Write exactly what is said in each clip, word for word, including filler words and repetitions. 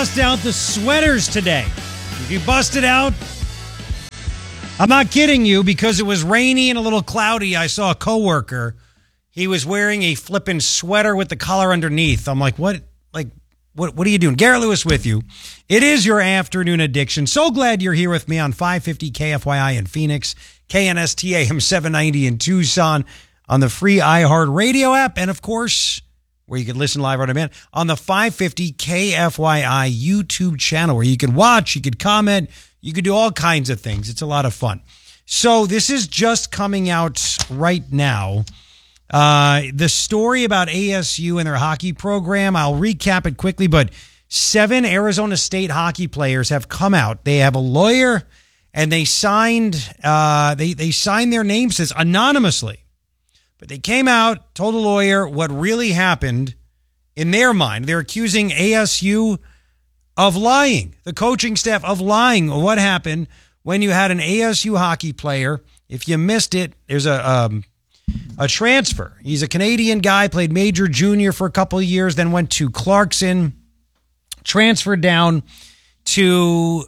bust out the sweaters today. If you bust it out, I'm not kidding you, because it was rainy and a little cloudy. I saw a coworker. He was wearing a flippin' sweater with the collar underneath. I'm like, what? Like, what? What are you doing? Garrett Lewis with you. It is your afternoon addiction. So glad you're here with me on five fifty K F Y I in Phoenix, K N S T A M seven ninety in Tucson, on the free iHeartRadio app, and of course, where you can listen live on demand on the five fifty K F Y I YouTube channel, where you can watch, you can comment, you can do all kinds of things. It's a lot of fun. So this is just coming out right now. Uh, the story about A S U and their hockey program, I'll recap it quickly, but seven Arizona State hockey players have come out. They have a lawyer, and they signed, uh, they, they signed their names as anonymously. But they came out, told a lawyer what really happened in their mind. They're accusing A S U of lying, the coaching staff of lying. What happened when you had an A S U hockey player? If you missed it, there's a um, a transfer. He's a Canadian guy, played major junior for a couple of years, then went to Clarkson, transferred down to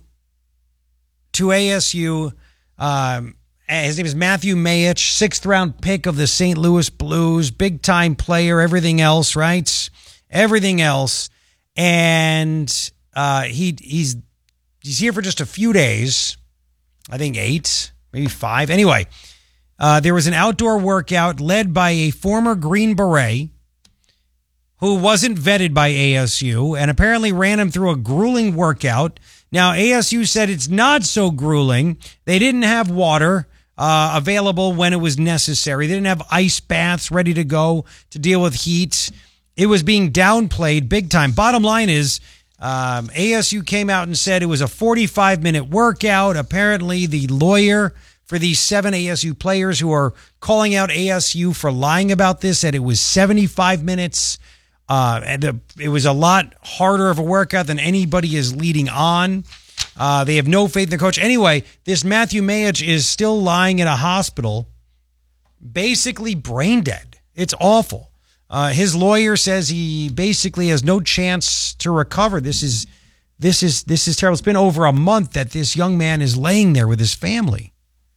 to A S U. Um, his name is Matthew Mayich, sixth round pick of the Saint Louis Blues, big time player, everything else, right? Everything else. And uh, he he's he's here for just a few days. I think eight, maybe five. Anyway, uh, there was an outdoor workout led by a former Green Beret who wasn't vetted by A S U and apparently ran him through a grueling workout. Now, A S U said it's not so grueling. They didn't have water uh, available when it was necessary. They didn't have ice baths ready to go to deal with heat. It was being downplayed big time. Bottom line is, um, A S U came out and said it was a forty-five minute workout. Apparently, the lawyer for these seven A S U players who are calling out A S U for lying about this said it was seventy-five minutes. Uh, and it was a lot harder of a workout than anybody is leading on. Uh, they have no faith in the coach. Anyway, this Matthew Mayich is still lying in a hospital, basically brain dead. It's awful. Uh, his lawyer says he basically has no chance to recover. This is, this is, this is terrible. It's been over a month that this young man is laying there with his family.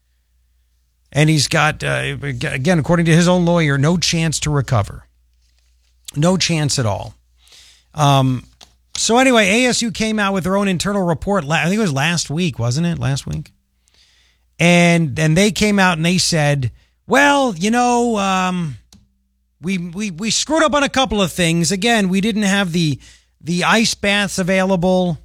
And he's got, uh, again, according to his own lawyer, no chance to recover. No chance at all. Um, so anyway, A S U came out with their own internal report. I think it was last week, wasn't it? Last week. And and they came out and they said, well, you know, um, we we we screwed up on a couple of things. Again, we didn't have the the ice baths available.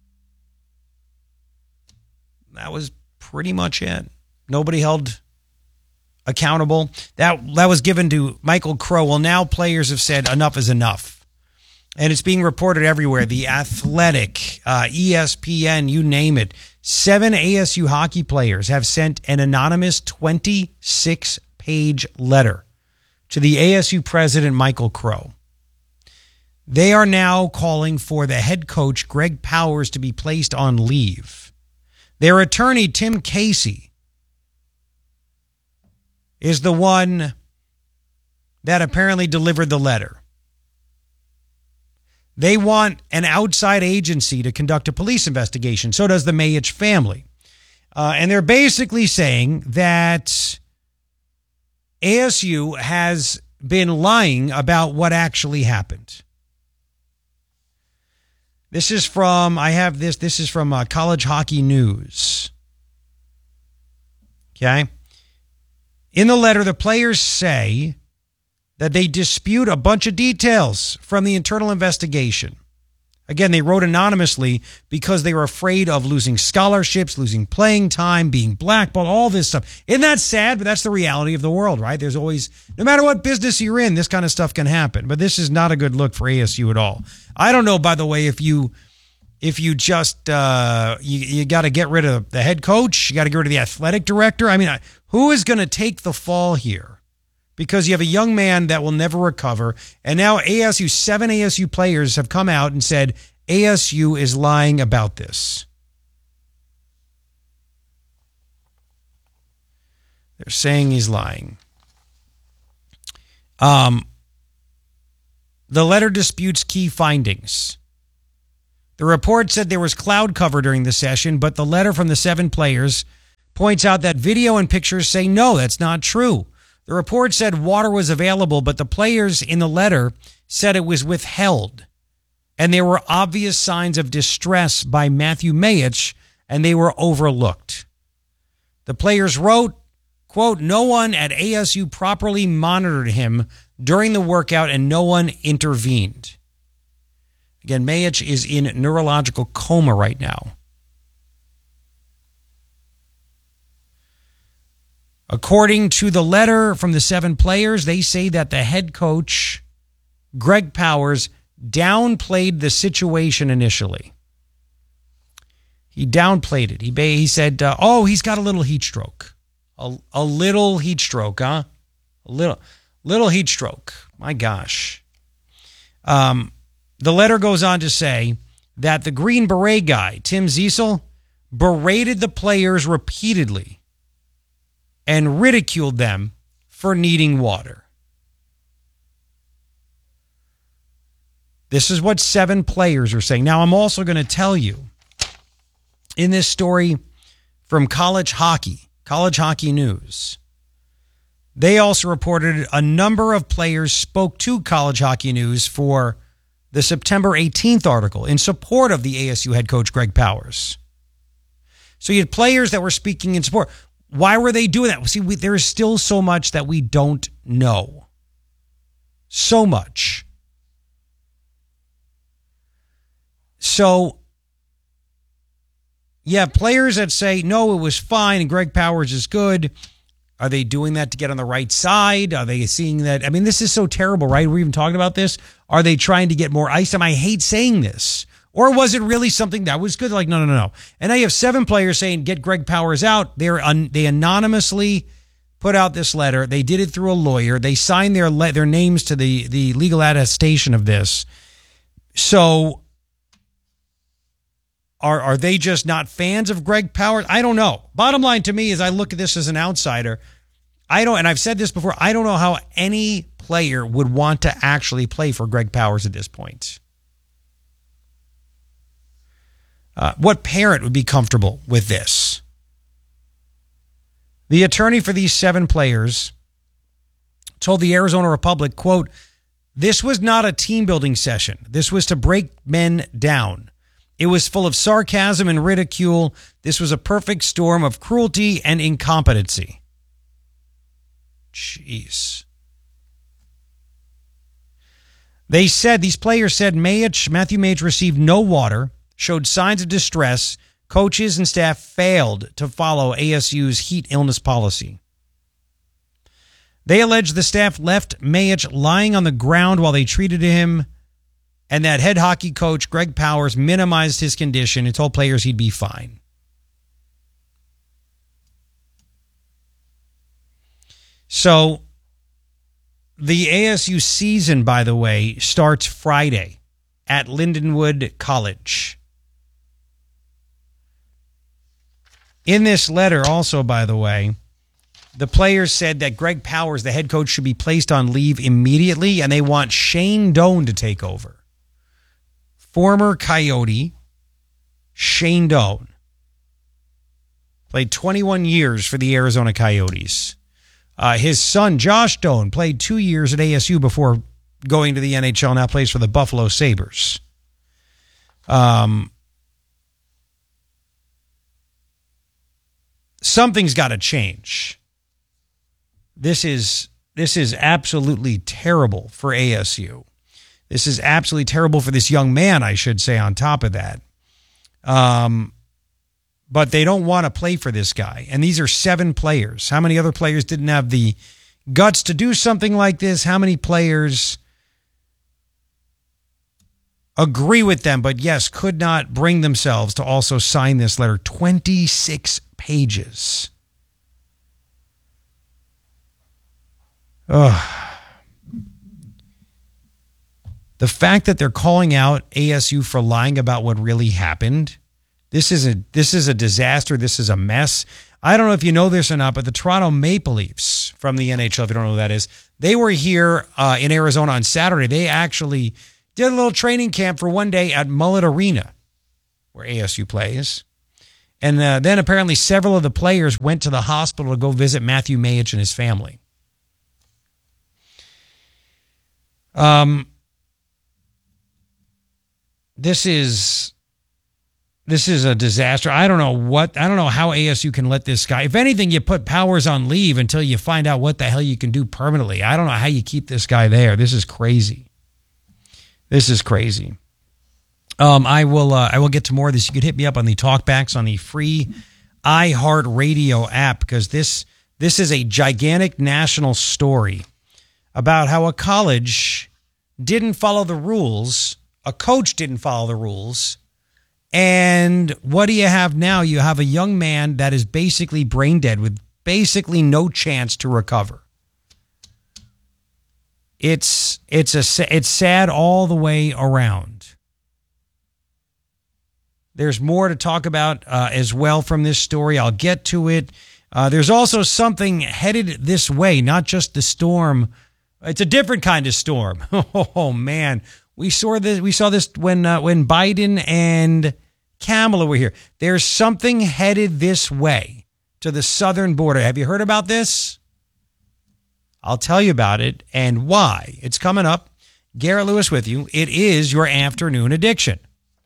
That was pretty much it. Nobody held accountable. That that was given to Michael Crow. Well, now players have said enough is enough. And it's being reported everywhere. The Athletic, uh, E S P N, you name it. Seven A S U hockey players have sent an anonymous twenty-six page letter to the A S U president, Michael Crow. They are now calling for the head coach, Greg Powers, to be placed on leave. Their attorney, Tim Casey, is the one that apparently delivered the letter. They want an outside agency to conduct a police investigation. So does the Mayich family. Uh, and they're basically saying that A S U has been lying about what actually happened. This is from, I have this, this is from uh, College Hockey News. Okay. In the letter, the players say that they dispute a bunch of details from the internal investigation. Again, they wrote anonymously because they were afraid of losing scholarships, losing playing time, being blackballed, all this stuff. Isn't that sad? But that's the reality of the world, right? There's always, no matter what business you're in, this kind of stuff can happen. But this is not a good look for A S U at all. I don't know, by the way, if you if you just, uh, you, you got to get rid of the head coach, you got to get rid of the athletic director. I mean, who is going to take the fall here? Because you have a young man that will never recover. And now A S U, seven A S U players have come out and said A S U is lying about this. They're saying he's lying. Um, the letter disputes key findings. The report said there was cloud cover during the session, but the letter from the seven players points out that video and pictures say no, that's not true. The report said water was available, but the players in the letter said it was withheld. And there were obvious signs of distress by Matthew Mayich, and they were overlooked. The players wrote, quote, no one at A S U properly monitored him during the workout and no one intervened. Again, Mayich is in neurological coma right now. According to the letter from the seven players, they say that the head coach, Greg Powers, downplayed the situation initially. He downplayed it. He, he said, uh, oh, he's got a little heat stroke. A, a little heat stroke, huh? A little, little heat stroke. My gosh. Um, the letter goes on to say that the Green Beret guy, Tim Ziesel, berated the players repeatedly and ridiculed them for needing water. This is what seven players are saying. Now, I'm also going to tell you, in this story from College Hockey, College Hockey News, they also reported a number of players spoke to College Hockey News for the September eighteenth article in support of the A S U head coach, Greg Powers. So you had players that were speaking in support. Why were they doing that? See, we, there is still so much that we don't know. So much. So, yeah, players that say, no, it was fine and Greg Powers is good. Are they doing that to get on the right side? Are they seeing that? I mean, this is so terrible, right? We're even talking about this. Are they trying to get more ice time? I hate saying this. Or was it really something that was good? Like, no, no, no, no. And now you have seven players saying, get Greg Powers out. They're un- they anonymously put out this letter. They did it through a lawyer. They signed their le- their names to the, the legal attestation of this. So are, are they just not fans of Greg Powers? I don't know. Bottom line to me is I look at this as an outsider. I don't, and I've said this before, I don't know how any player would want to actually play for Greg Powers at this point. Uh, what parent would be comfortable with this? The attorney for these seven players told the Arizona Republic, quote, this was not a team building session. This was to break men down. It was full of sarcasm and ridicule. This was a perfect storm of cruelty and incompetency. Jeez. They said, these players said Mayich, Matthew Mayich received no water, showed signs of distress. Coaches and staff failed to follow A S U's heat illness policy. They alleged the staff left Mayich lying on the ground while they treated him, and that head hockey coach Greg Powers minimized his condition and told players he'd be fine. So the A S U season, by the way, starts Friday at Lindenwood College. In this letter also, by the way, the players said that Greg Powers, the head coach, should be placed on leave immediately, and they want Shane Doan to take over. Former Coyote Shane Doan played twenty-one years for the Arizona Coyotes. Uh, his son, Josh Doan, played two years at A S U before going to the N H L, now plays for the Buffalo Sabres. Um, something's got to change. This is this is absolutely terrible for A S U. This is absolutely terrible for this young man, I should say, on top of that. Um, but they don't want to play for this guy. And these are seven players. How many other players didn't have the guts to do something like this? How many players agree with them, but yes, could not bring themselves to also sign this letter? twenty-six pages. Ugh. The fact that they're calling out A S U for lying about what really happened, this is a this is a disaster. This is a mess. I don't know if you know this or not, but the Toronto Maple Leafs from the N H L, if you don't know who that is, they were here uh, in Arizona on Saturday. They actually did a little training camp for one day at Mullet Arena. where A S U plays. And uh, then apparently several of the players went to the hospital to go visit Matthew Mayich and his family. Um, this is this is a disaster. I don't know what I don't know how A S U can let this guy. If anything, you put Powers on leave until you find out what the hell you can do permanently. I don't know how you keep this guy there. This is crazy. This is crazy. Um, I will uh, I will get to more of this. You could hit me up on the talkbacks on the free iHeartRadio app, because this this is a gigantic national story about how a college didn't follow the rules, a coach didn't follow the rules, and what do you have now? You have a young man that is basically brain dead with basically no chance to recover. It's it's a it's sad all the way around. There's more to talk about uh, as well from this story. I'll get to it. Uh, there's also something headed this way, not just the storm. It's a different kind of storm. Oh man, we saw this. We saw this when uh, when Biden and Kamala were here. There's something headed this way to the southern border. Have you heard about this? I'll tell you about it and why. It's coming up. Garrett Lewis with you. It is your afternoon addiction.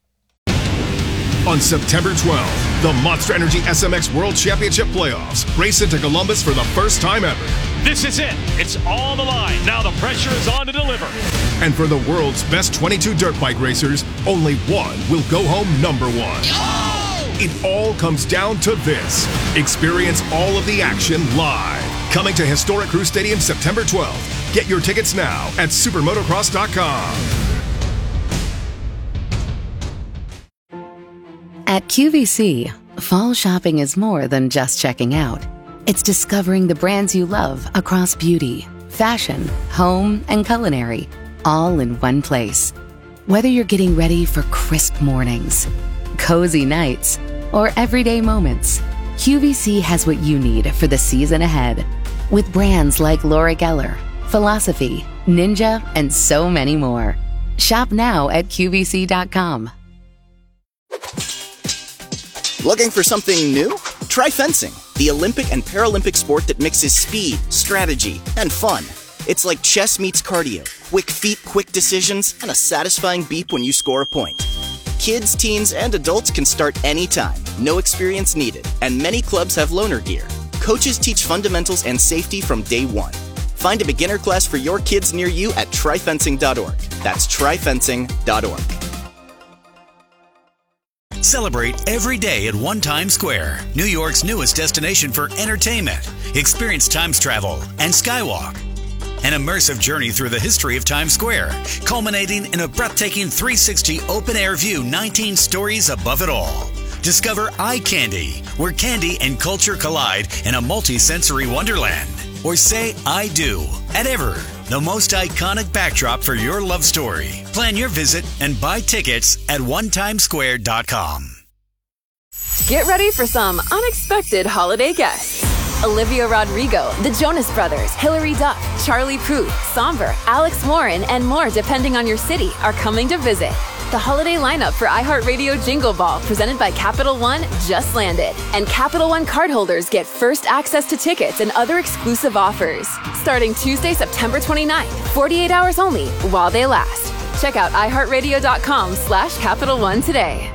On September twelfth, the Monster Energy S M X World Championship Playoffs race into Columbus for the first time ever. This is it. It's on the line. Now the pressure is on to deliver. And for the world's best twenty-two dirt bike racers, only one will go home number one. Oh! It all comes down to this. Experience all of the action live. Coming to historic Crew Stadium September twelfth. Get your tickets now at supermotocross dot com. At Q V C, fall shopping is more than just checking out. It's discovering the brands you love across beauty, fashion, home, and culinary, all in one place. Whether you're getting ready for crisp mornings, cozy nights, or everyday moments, Q V C has what you need for the season ahead. With brands like Laura Geller, Philosophy, Ninja, and so many more. Shop now at Q V C dot com. Looking for something new? Try fencing, the Olympic and Paralympic sport that mixes speed, strategy, and fun. It's like chess meets cardio, quick feet, quick decisions, and a satisfying beep when you score a point. Kids, teens, and adults can start anytime, no experience needed, and many clubs have loaner gear. Coaches teach fundamentals and safety from day one. Find a beginner class for your kids near you at try fencing dot org. That's try fencing dot org. Celebrate every day at One Times Square, New York's newest destination for entertainment. Experience Times travel and Skywalk. An immersive journey through the history of Times Square, culminating in a breathtaking three sixty open-air view, nineteen stories above it all. Discover Eye Candy, where candy and culture collide in a multi-sensory wonderland. Or say I do at Ever, the most iconic backdrop for your love story. Plan your visit and buy tickets at one times square dot com. Get ready for some unexpected holiday guests. Olivia Rodrigo, the Jonas Brothers, Hilary Duff, Charlie Puth, Somber, Alex Warren, and more depending on your city are coming to visit. The holiday lineup for iHeartRadio Jingle Ball, presented by Capital One, just landed. And Capital One cardholders get first access to tickets and other exclusive offers. Starting Tuesday, September twenty-ninth, forty-eight hours only, while they last. Check out iHeartRadio.com slash Capital One today.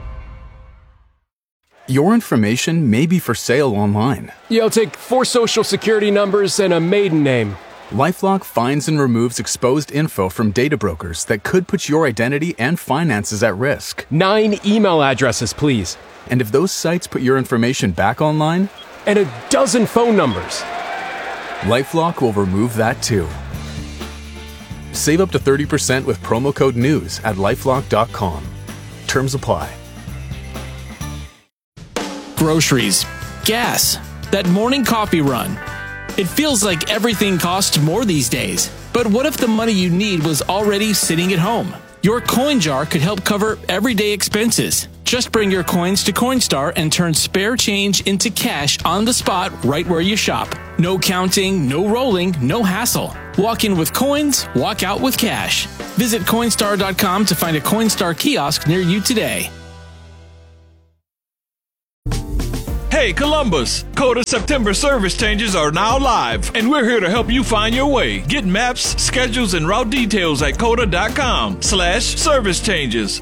Your information may be for sale online. Yeah, I'll take four social security numbers and a maiden name. LifeLock finds and removes exposed info from data brokers that could put your identity and finances at risk. Nine email addresses, please. And if those sites put your information back online? And a dozen phone numbers. LifeLock will remove that too. Save up to thirty percent with promo code NEWS at lifelock dot com. Terms apply. Groceries, gas, that morning coffee run. It feels like everything costs more these days. But what if the money you need was already sitting at home? Your coin jar could help cover everyday expenses. Just bring your coins to Coinstar and turn spare change into cash on the spot right where you shop. No counting, no rolling, no hassle. Walk in with coins, walk out with cash. Visit Coinstar dot com to find a Coinstar kiosk near you today. Hey, Columbus! Coda September service changes are now live, and we're here to help you find your way. Get maps, schedules, and route details at coda.com slash service changes.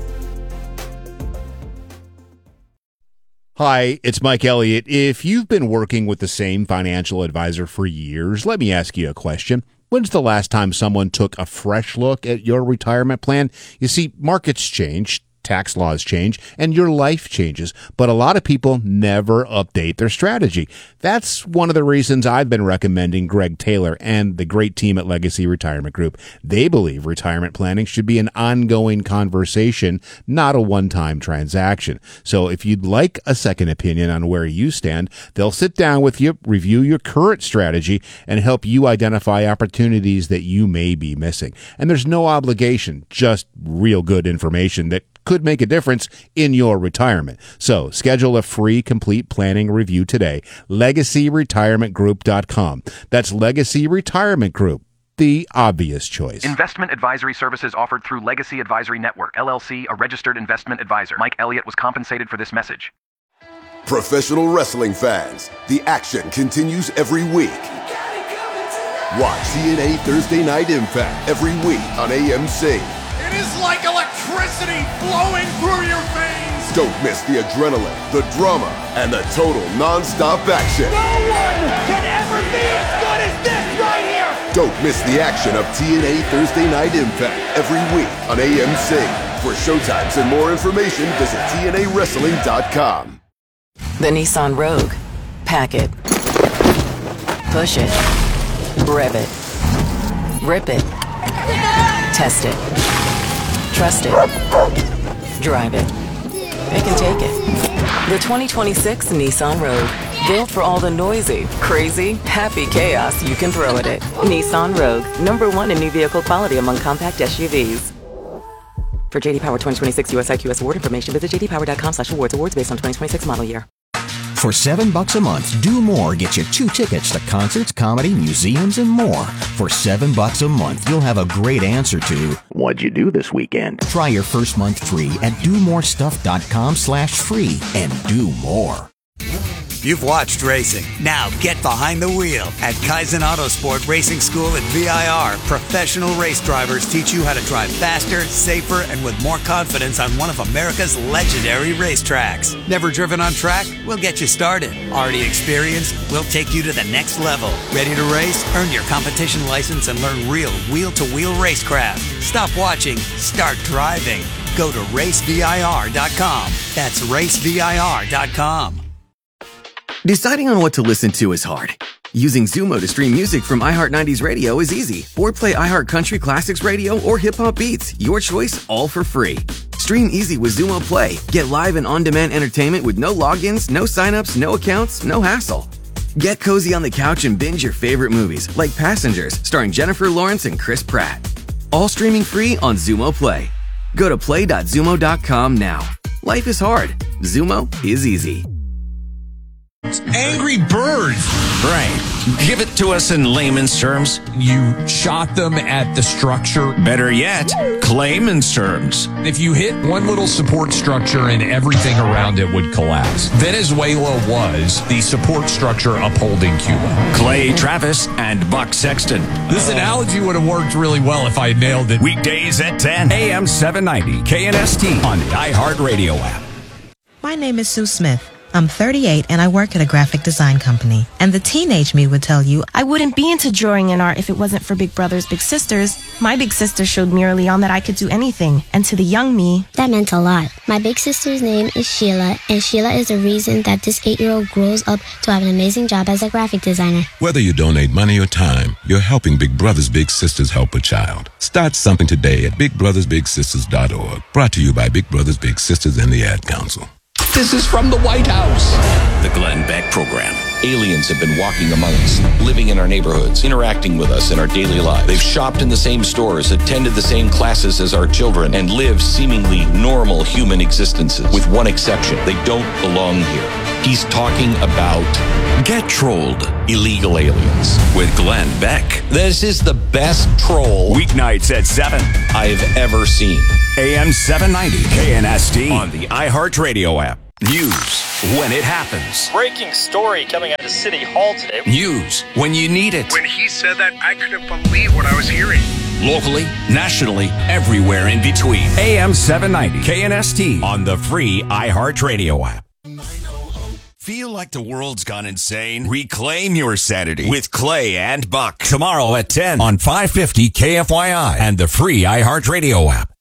Hi, it's Mike Elliott. If you've been working with the same financial advisor for years, let me ask you a question. When's the last time someone took a fresh look at your retirement plan? You see, markets change, tax laws change, and your life changes, but a lot of people never update their strategy. That's one of the reasons I've been recommending Greg Taylor and the great team at Legacy Retirement Group. They believe retirement planning should be an ongoing conversation, not a one-time transaction. So if you'd like a second opinion on where you stand, they'll sit down with you, review your current strategy, and help you identify opportunities that you may be missing. And there's no obligation, just real good information that could make a difference in your retirement. So schedule a free complete planning review today. legacy retirement group dot com. That's Legacy Retirement Group, the obvious choice. Investment advisory services offered through Legacy Advisory Network, L L C, a registered investment advisor. Mike Elliott was compensated for this message. Professional wrestling fans, the action continues every week. Watch T N A Thursday Night Impact every week on A M C. It is like electricity flowing through your veins. Don't miss the adrenaline, the drama, and the total non-stop action. No one can ever be as good as this right here. Don't miss the action of T N A Thursday Night Impact every week on A M C. For showtimes and more information, visit T N A wrestling dot com. The Nissan Rogue. Pack it. Push it. Rev it. Rip it. Test it. Trust it. Drive it. It can take it. The twenty twenty-six Nissan Rogue. Built for all the noisy, crazy, happy chaos you can throw at it. Nissan Rogue. Number one in new vehicle quality among compact S U Vs. For J D Power twenty twenty-six U S I Q S award information, visit j d power dot com slash awards. Awards based on twenty twenty-six model year. For seven bucks a month, Do More gets you two tickets to concerts, comedy, museums, and more. For seven bucks a month, you'll have a great answer to what'd you do this weekend? Try your first month free at do more stuff dot com slash free and do more. You've watched racing. Now get behind the wheel. At Kaizen Autosport Racing School at V I R, professional race drivers teach you how to drive faster, safer, and with more confidence on one of America's legendary racetracks. Never driven on track? We'll get you started. Already experienced? We'll take you to the next level. Ready to race? Earn your competition license and learn real wheel-to-wheel racecraft. Stop watching. Start driving. Go to race V I R dot com. That's race V I R dot com. Deciding on what to listen to is hard. Using Zumo to stream music from iHeart nineties Radio is easy. Or play iHeart Country Classics Radio or Hip Hop Beats. Your choice, all for free. Stream easy with Zumo Play. Get live and on-demand entertainment with no logins, no signups, no accounts, no hassle. Get cozy on the couch and binge your favorite movies, like Passengers, starring Jennifer Lawrence and Chris Pratt. All streaming free on Zumo Play. Go to play dot zumo dot com now. Life is hard. Zumo is easy. Angry Birds. Right. Give it to us in layman's terms. You shot them at the structure. Better yet, clayman's terms. If you hit one little support structure and everything around it would collapse. Venezuela was the support structure upholding Cuba. Clay Travis and Buck Sexton. This analogy would have worked really well if I had nailed it. Weekdays at ten, A M seven ninety, K N S T on the iHeartRadio app. My name is Sue Smith. I'm thirty-eight and I work at a graphic design company. And the teenage me would tell you, I wouldn't be into drawing and art if it wasn't for Big Brothers Big Sisters. My big sister showed me early on that I could do anything. And to the young me, that meant a lot. My big sister's name is Sheila, and Sheila is the reason that this eight-year-old grows up to have an amazing job as a graphic designer. Whether you donate money or time, you're helping Big Brothers Big Sisters help a child. Start something today at big brothers big sisters dot org. Brought to you by Big Brothers Big Sisters and the Ad Council. This is from the White House. The Glenn Beck Program. Aliens have been walking among us, living in our neighborhoods, interacting with us in our daily lives. They've shopped in the same stores, attended the same classes as our children, and lived seemingly normal human existences. With one exception, they don't belong here. He's talking about Get Trolled, Illegal Aliens, with Glenn Beck. This is the best troll weeknights at seven I've ever seen. A M seven ninety K N S T on the iHeartRadio app. News, when it happens. Breaking story coming out of City Hall today. News when you need it. When he said that, I couldn't believe what I was hearing. Locally, nationally, everywhere in between. A M seven ninety K N S T on the free iHeartRadio app. Feel like the world's gone insane? Reclaim your sanity with Clay and Buck. Tomorrow at ten on five fifty K F Y I and the free iHeartRadio app.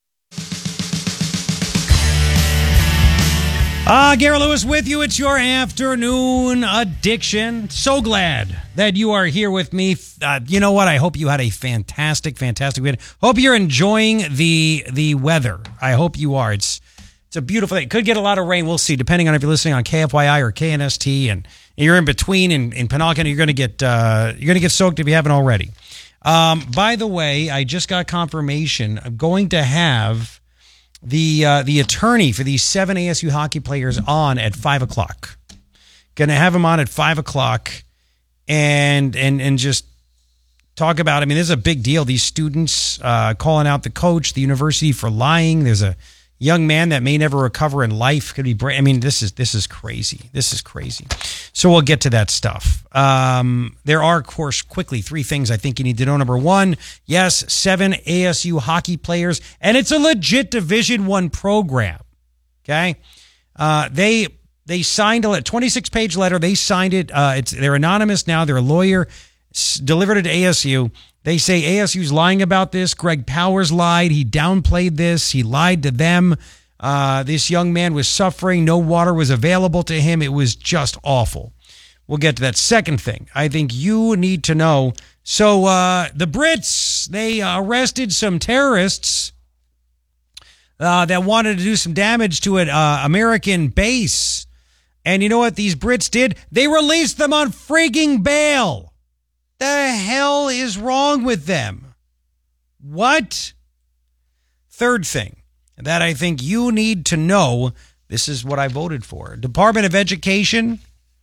Uh, Gary Lewis with you. It's your afternoon addiction. So glad that you are here with me. Uh, you know what? I hope you had a fantastic, fantastic weekend. Hope you're enjoying the the weather. I hope you are. It's it's a beautiful day. It could get a lot of rain. We'll see, depending on if you're listening on K F Y I or K N S T, and you're in between in, in Penobscot. You're going to get uh, you're going to get soaked if you haven't already. Um, by the way, I just got confirmation. I'm going to have the uh, the attorney for these seven A S U hockey players on at five o'clock. Going to have him on at five o'clock, and and and just talk about. I mean, this is a big deal. These students uh, calling out the coach, the university for lying. There's a young man that may never recover in life. Could be. Bra- I mean, this is this is crazy. This is crazy. So we'll get to that stuff. Um, there are, of course, quickly three things I think you need to know. Number one, yes, seven A S U hockey players, and it's a legit Division One program. Okay, uh, they they signed a twenty-six page letter. They signed it. Uh, it's they're anonymous now. They're a lawyer. S- delivered it to A S U. They say A S U's lying about this. Greg Powers lied. He downplayed this. He lied to them. Uh, this young man was suffering. No water was available to him. It was just awful. We'll get to that. Second thing, I think you need to know. So uh, the Brits, they arrested some terrorists uh, that wanted to do some damage to an uh, American base. And you know what these Brits did? They released them on freaking bail. The hell is wrong with them? What? Third thing that I think you need to know, this is what I voted for. Department of Education,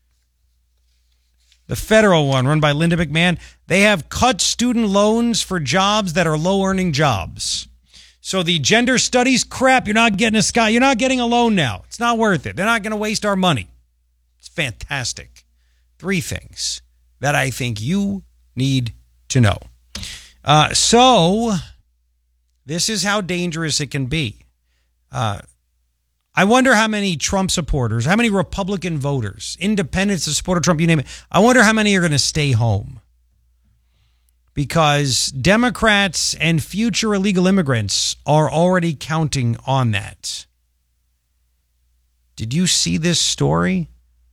the federal one run by Linda McMahon, they have cut student loans for jobs that are low-earning jobs. So the gender studies crap, you're not getting a sky, you're not getting a loan now. It's not worth it. They're not going to waste our money. It's fantastic. Three things that I think you need to know. Uh, so this is how dangerous it can be. Uh, I wonder how many Trump supporters, how many Republican voters, independents that support Trump, you name it. I wonder how many are going to stay home. Because Democrats and future illegal immigrants are already counting on that. Did you see this story?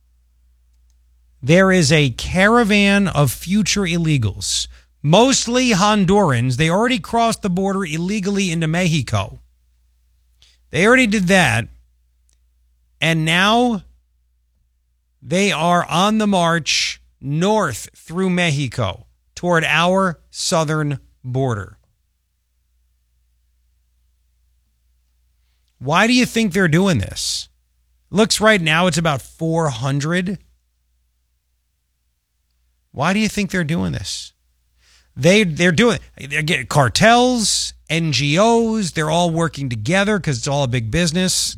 There is a caravan of future illegals, mostly Hondurans. They already crossed the border illegally into Mexico. They already did that. And now they are on the march north through Mexico toward our southern border. Why do you think they're doing this? Looks right now it's about four hundred. Why do you think they're doing this? They, they're doing they're getting cartels, N G Os, they're all working together because it's all a big business.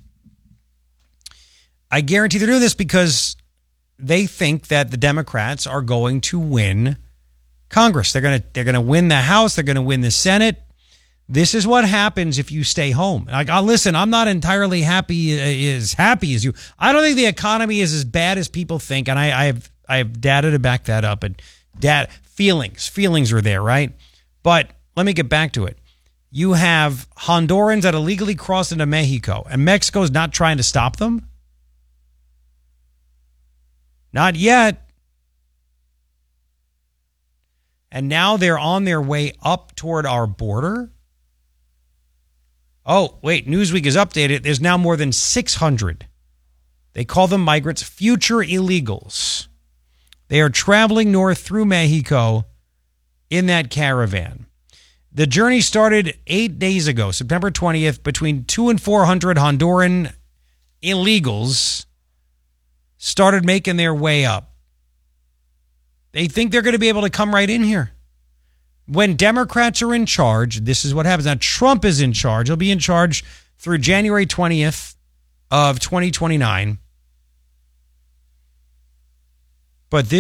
I guarantee they're doing this because they think that the Democrats are going to win Congress. They're going to they're going to win the House. They're going to win the Senate. This is what happens if you stay home. Like, I'll listen, I'm not entirely happy as happy as you. I don't think the economy is as bad as people think, and I, I have I have data to back that up. And data feelings feelings are there, right? But let me get back to it. You have Hondurans that illegally crossed into Mexico, and Mexico's not trying to stop them. Not yet. And now they're on their way up toward our border. Oh, wait, Newsweek is updated. There's now more than six hundred. They call them migrants, future illegals. They are traveling north through Mexico in that caravan. The journey started eight days ago, September twentieth, between two and four hundred Honduran illegals started making their way up. They think they're going to be able to come right in here. When Democrats are in charge, this is what happens. Now, Trump is in charge. He'll be in charge through January twentieth of twenty twenty-nine. But this